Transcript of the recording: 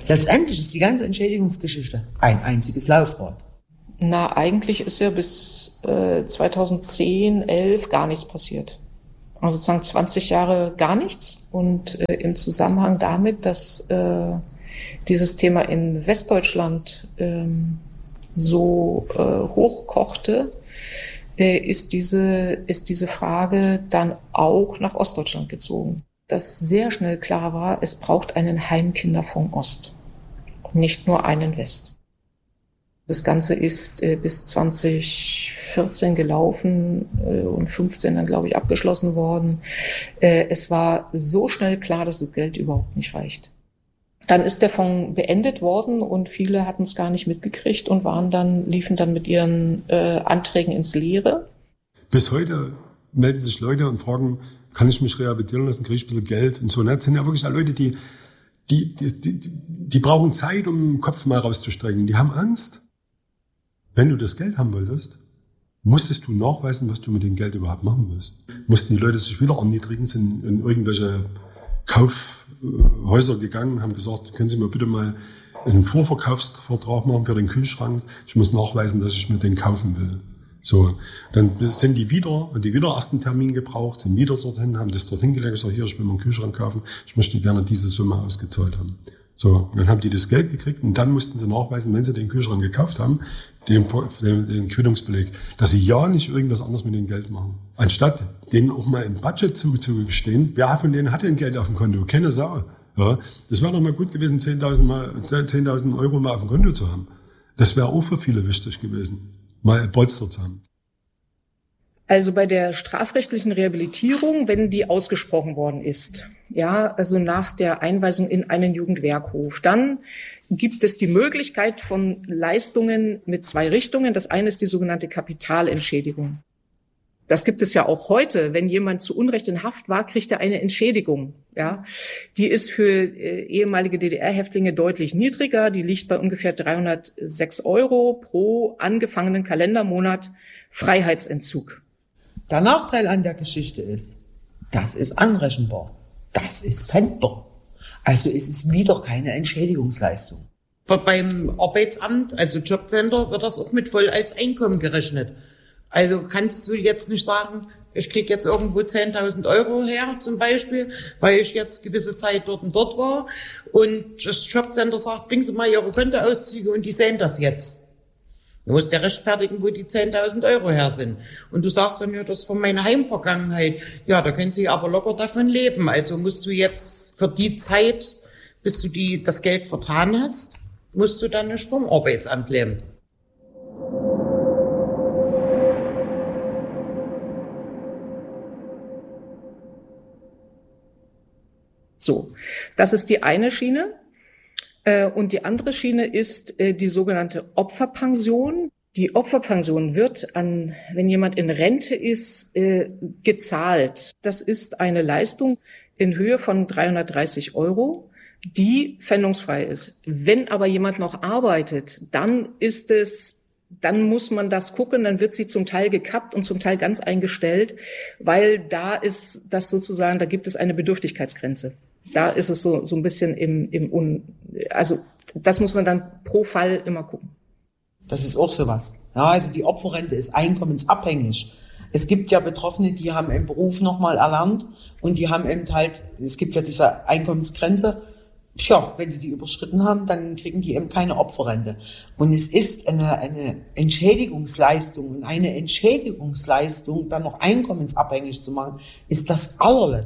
Letztendlich ist die ganze Entschädigungsgeschichte ein einziges Laufrad. Na, eigentlich ist ja bis 2010, 11 gar nichts passiert. Also sozusagen 20 Jahre gar nichts. Und im Zusammenhang damit, dass dieses Thema in Westdeutschland so hochkochte, ist diese Frage dann auch nach Ostdeutschland gezogen. Dass sehr schnell klar war, es braucht einen Heimkinderfonds Ost, nicht nur einen West. Das Ganze ist bis 2014 gelaufen und 15 dann, glaube ich, abgeschlossen worden. Es war so schnell klar, dass das Geld überhaupt nicht reicht. Dann ist der Fonds beendet worden und viele hatten es gar nicht mitgekriegt und liefen dann mit ihren Anträgen ins Leere. Bis heute melden sich Leute und fragen, kann ich mich rehabilitieren lassen, kriege ich ein bisschen Geld und so. Das sind ja wirklich auch Leute, die brauchen Zeit, um den Kopf mal rauszustrecken. Die haben Angst. Wenn du das Geld haben wolltest, musstest du nachweisen, was du mit dem Geld überhaupt machen willst. Mussten die Leute sich wieder erniedrigen, sind in irgendwelche Kaufhäuser gegangen, haben gesagt, können Sie mir bitte mal einen Vorverkaufsvertrag machen für den Kühlschrank. Ich muss nachweisen, dass ich mir den kaufen will. So, dann sind die wieder ersten Termin gebraucht, sind wieder dorthin, haben das dorthin gelegt, gesagt, hier, ich will mir einen Kühlschrank kaufen, ich möchte gerne diese Summe ausgezahlt haben. So, dann haben die das Geld gekriegt und dann mussten sie nachweisen, wenn sie den Kühlschrank gekauft haben, den Quittungsbeleg, dass sie ja nicht irgendwas anderes mit dem Geld machen. Anstatt denen auch mal im Budget zugestehen, wer von denen hat denn Geld auf dem Konto? Keine Sau. Ja, das wäre doch mal gut gewesen, 10.000 Euro mal auf dem Konto zu haben. Das wäre auch für viele wichtig gewesen, mal ein Polster zu haben. Also bei der strafrechtlichen Rehabilitierung, wenn die ausgesprochen worden ist, ja, also nach der Einweisung in einen Jugendwerkhof, dann gibt es die Möglichkeit von Leistungen mit zwei Richtungen. Das eine ist die sogenannte Kapitalentschädigung. Das gibt es ja auch heute. Wenn jemand zu Unrecht in Haft war, kriegt er eine Entschädigung. Ja, die ist für ehemalige DDR-Häftlinge deutlich niedriger. Die liegt bei ungefähr 306 € pro angefangenen Kalendermonat Freiheitsentzug. Der Nachteil an der Geschichte ist, das ist anrechenbar. Das ist pfändbar. Also ist es wieder keine Entschädigungsleistung. Beim Arbeitsamt, also Jobcenter, wird das auch mit voll als Einkommen gerechnet. Also kannst du jetzt nicht sagen, ich krieg jetzt irgendwo 10.000 € her zum Beispiel, weil ich jetzt gewisse Zeit dort und dort war. Und das Jobcenter sagt, bringen Sie mal Ihre Kontoauszüge und die sehen das jetzt. Du musst ja rechtfertigen, wo die 10.000 € her sind. Und du sagst dann, ja, das ist von meiner Heimvergangenheit. Ja, da können Sie aber locker davon leben. Also musst du jetzt für die Zeit, bis du das Geld vertan hast, musst du dann nicht vom Arbeitsamt leben. So, das ist die eine Schiene. Und die andere Schiene ist die sogenannte Opferpension. Die Opferpension wird wenn jemand in Rente ist, gezahlt. Das ist eine Leistung in Höhe von 330 €, die pfändungsfrei ist. Wenn aber jemand noch arbeitet, dann muss man das gucken, dann wird sie zum Teil gekappt und zum Teil ganz eingestellt, weil da ist das sozusagen, da gibt es eine Bedürftigkeitsgrenze. Da ist es so ein bisschen also das muss man dann pro Fall immer gucken. Das ist auch sowas. Ja, also die Opferrente ist einkommensabhängig. Es gibt ja Betroffene, die haben im Beruf nochmal erlernt und die haben eben halt, es gibt ja diese Einkommensgrenze. Tja, wenn die überschritten haben, dann kriegen die eben keine Opferrente. Und es ist eine Entschädigungsleistung und eine Entschädigungsleistung dann noch einkommensabhängig zu machen, ist das allerletzte.